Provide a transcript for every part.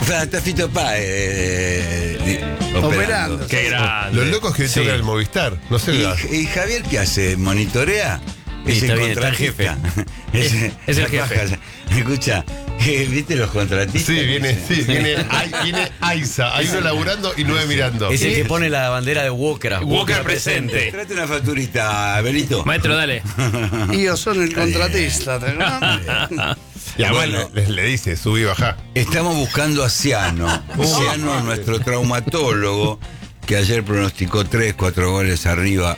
Está Fito Páez operando. Qué grande. Los locos que tocan el Movistar. No sé. ¿Y Javier qué hace? ¿Monitorea? Es el jefe. Es el jefe. Escucha, ¿viste los contratistas? Sí, viene Aiza. Hay uno laburando y 9 mirando. Es el que pone la bandera de Walker. Walker presente. Trate una facturita, Benito. Maestro, dale. Y yo soy el contratista. Y además le dice, subí y bajá. Estamos buscando a Ciano. Ciano, nuestro traumatólogo, que ayer pronosticó 3-4 goles arriba.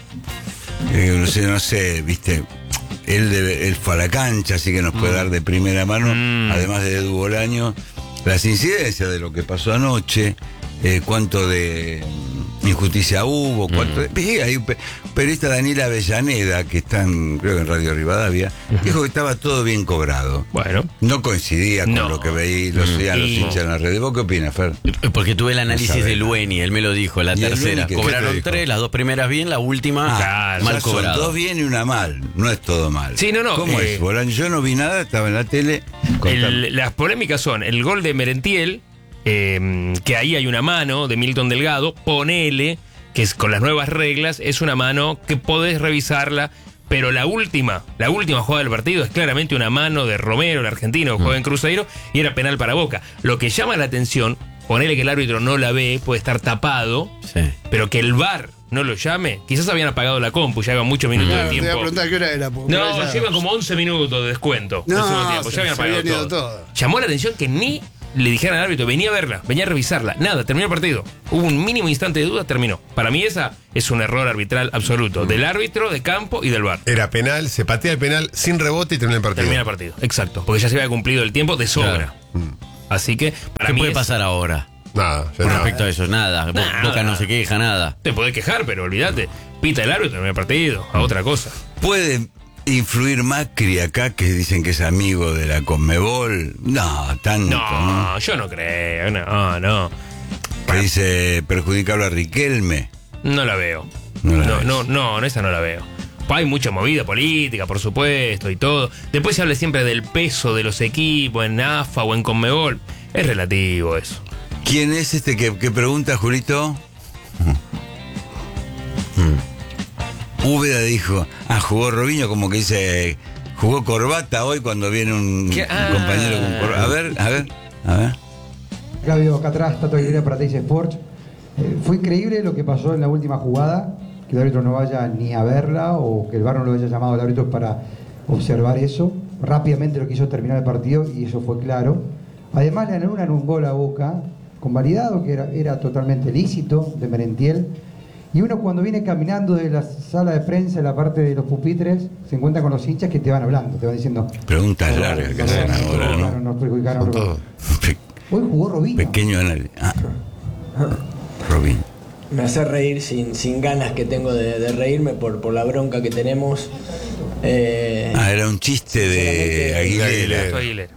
No sé, viste. Él fue a la cancha, así que nos puede dar de primera mano, además de Edu Bolaño, las incidencias de lo que pasó anoche, cuánto de injusticia hubo, cuánto hay un periodista, Daniel Avellaneda, que está creo que en Radio Rivadavia, dijo que estaba todo bien cobrado. Bueno. No coincidía con lo que veía los hinchas en la red. ¿Vos qué opinas, Fer? Porque tuve el análisis de Lueni, él me lo dijo, la tercera. Cobraron 3, las 2 primeras bien, la última mal cobrada. Son 2 bien y una mal, no es todo mal. Sí, no. ¿Cómo es, Bolaño? Yo no vi nada, estaba en la tele. Las polémicas son el gol de Merentiel, que ahí hay una mano de Milton Delgado, ponele, que es con las nuevas reglas, es una mano que podés revisarla, pero la última jugada del partido es claramente una mano de Romero, el argentino que juega en Cruzeiro, y era penal para Boca. Lo que llama la atención, ponele que el árbitro no la ve, puede estar tapado, pero que el VAR no lo llame, quizás habían apagado la compu, ya iban muchos minutos de tiempo. Te voy a preguntar qué hora era. No, llevan como 11 minutos de descuento. Ya habían apagado todo. Llamó la atención que ni le dijeron al árbitro, venía a verla, venía a revisarla. Nada, terminó el partido. Hubo un mínimo instante de duda, terminó. Para mí esa es un error arbitral absoluto. Del árbitro, de campo y del VAR. Era penal, se patea el penal sin rebote y termina el partido. Termina el partido, exacto. Porque ya se había cumplido el tiempo de sobra. Así que, para ¿qué mí puede pasar ahora? Nada. Con respecto a eso, nada. Boca no se queja, nada. Te podés quejar, pero olvídate. Pita el árbitro, termina el partido. A otra cosa. ¿Puede influir Macri acá, que dicen que es amigo de la Conmebol? No, tanto. No, yo no creo. No. Que dice perjudicarlo a Riquelme. No la veo. No, esa no la veo. Hay mucha movida política, por supuesto, y todo. Después se habla siempre del peso de los equipos en AFA o en Conmebol. Es relativo eso. ¿Quién es este que pregunta, Julito? Úbeda dijo, jugó Robinho, como que dice, jugó corbata hoy cuando viene un compañero con corbata. A ver. Claudio, acá atrás, Tato Aguilera para Teis Sports. Fue increíble lo que pasó en la última jugada, que el árbitro no vaya ni a verla o que el VAR no lo haya llamado al árbitro para observar eso. Rápidamente lo quiso terminar el partido y eso fue claro. Además le anularon un gol a Boca, convalidado, que era totalmente lícito, de Merentiel. Y uno cuando viene caminando de la sala de prensa, en la parte de los pupitres, se encuentra con los hinchas que te van hablando, te van diciendo... Preguntas largas que hacen ahora, ¿no? Nos perjudicaron. Hoy jugó Robinho. Pequeño análisis. Robinho. Me hace reír sin ganas que tengo de reírme por la bronca que tenemos. Era un chiste de Aguilera.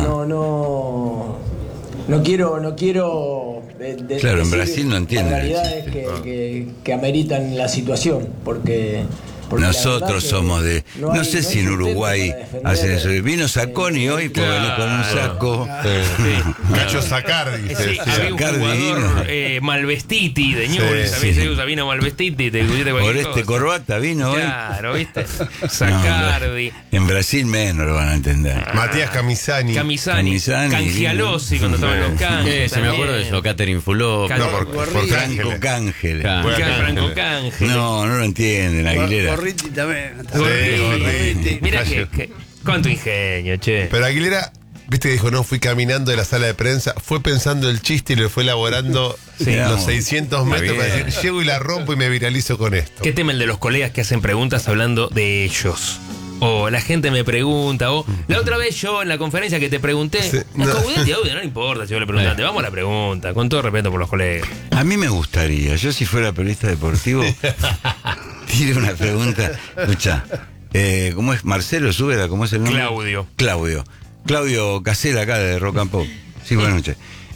No quiero claro, en Brasil no entienden. Realidades que ameritan la situación, porque nosotros somos de... No sé si en Uruguay hacen eso. Vino Sacconi hoy por venir con un saco. Cacho Sacardi. Había un jugador Malvestiti de Newell's. También se usa vino Malvestiti. Por este corbata vino hoy. Claro, ¿viste? Sacardi. En Brasil menos lo van a entender. Matías Camisani. Cangialosi cuando estaban los Canges. Se me acuerdo de eso. Catherine Fulop. Por Franco Cángel. Franco Cángel. No lo entienden, Aguilera. Gorriti también. Mira cuánto ingenio, che. Pero Aguilera, viste que dijo, no, fui caminando de la sala de prensa, fue pensando el chiste y lo fue elaborando los 600 metros para decir, llego y la rompo y me viralizo con esto. ¿Qué tema el de los colegas que hacen preguntas hablando de ellos? O la gente me pregunta, o la otra vez yo en la conferencia que te pregunté, no le importa si vos le preguntaste, vamos a la pregunta, con todo respeto por los colegas. A mí me gustaría, yo si fuera periodista deportivo, tire una pregunta. Escucha, ¿cómo es? Marcelo Súbeda, ¿cómo es el nombre? Claudio Casella, acá de Rock and Pop. Sí, buenas noches.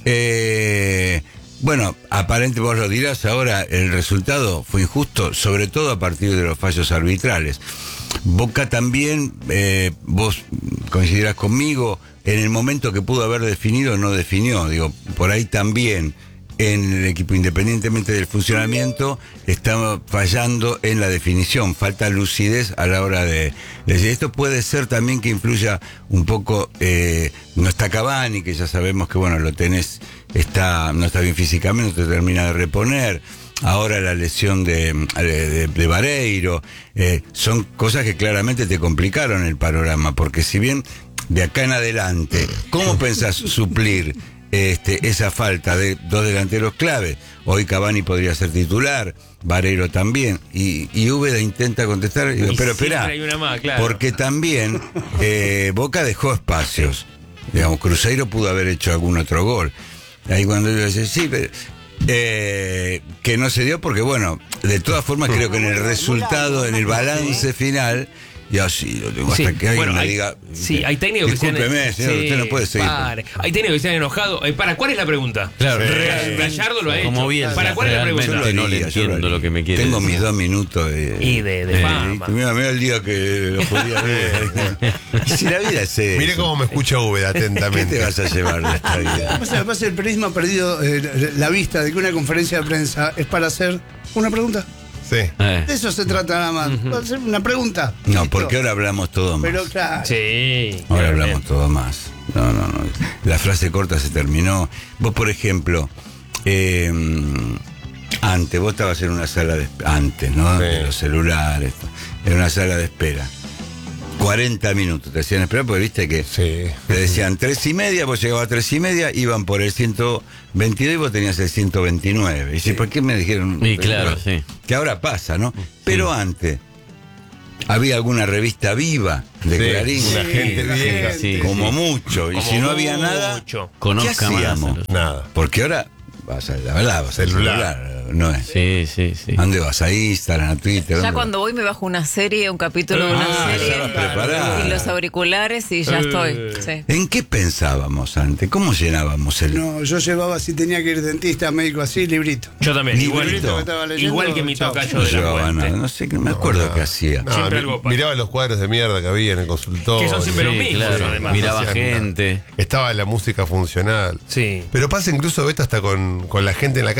Bueno, aparentemente vos lo dirás ahora, el resultado fue injusto, sobre todo a partir de los fallos arbitrales. Boca también, vos coincidirás conmigo, en el momento que pudo haber definido, no definió. Digo, por ahí también en el equipo, independientemente del funcionamiento, está fallando en la definición, falta lucidez a la hora de decir. Esto puede ser también que influya un poco, no está Cavani, que ya sabemos que bueno, lo tenés, no está bien físicamente, no te termina de reponer. Ahora la lesión de Vareiro, son cosas que claramente te complicaron el panorama, porque si bien de acá en adelante, ¿cómo pensás suplir esa falta de dos delanteros clave? Hoy Cavani podría ser titular, Vareiro también, y Úbeda intenta contestar, y digo, pero espera, claro, porque también Boca dejó espacios, digamos, Cruzeiro pudo haber hecho algún otro gol. Ahí cuando yo decía, sí, pero que no se dio porque bueno, de todas formas creo que en el resultado, en el balance final, y así lo tengo hasta que alguien me diga. Sí, hay técnicos que discúlpeme, señor, usted no puede seguir. Hay técnicos que se han enojado. ¿Para cuál es la pregunta? Claro, Gallardo lo ha hecho. Como bien, ¿Para cuál es la pregunta? No le entiendo lo que me quiere Tengo decir. mis 2 minutos de fama. Mira el día que lo podía ver. Si la vida es eso. Mire cómo me escucha Úbeda atentamente. ¿Qué te vas a llevar de esta vida? Pasa el periodismo ha perdido la vista de que una conferencia de prensa es para hacer una pregunta. Sí. De eso se trata nada más. Para hacer una pregunta. No, Listo. porque ahora hablamos todo más. Pero claro. Sí. Ahora hablamos todo más. No. La frase corta se terminó. Vos, por ejemplo, antes, vos estabas en una sala de antes, ¿no? Sí. De los celulares, en una sala de espera. 40 minutos te hacían esperar porque viste que Sí. te decían 3:30, vos llegabas a 3:30, iban por el 122 y vos tenías el 129. Y dices, ¿por qué me dijeron? Y claro, sí. Que ahora pasa, ¿no? Pero antes había alguna revista viva de Sí, Clarín. la gente vieja. Sí, Como sí. mucho. Y si no había nada, ¿qué Conozca más. hacíamos? Nada. Porque ahora vas a, la verdad, vas al celular, ¿no es? Sí. ¿A dónde vas? A Instagram, a Twitter. Ya ¿dónde cuando voy me bajo una serie, un capítulo de una ya serie. vas preparada. Y los auriculares y ya estoy. Sí. ¿En qué pensábamos antes? ¿Cómo llenábamos el...? No, yo llevaba, si tenía que ir dentista, médico así, librito. Yo también, Librito. igual que mi Chao. tocayo No de la llevaba Puente. nada, no sé, no me acuerdo qué hacía. No, Siempre algo pasa. miraba los cuadros de mierda que había en el consultorio. Que son siempre los Sí, mismos, claro. además. Miraba No hacían gente. Estaba la música funcional. Sí. Pero pasa incluso esto hasta con la gente en la calle.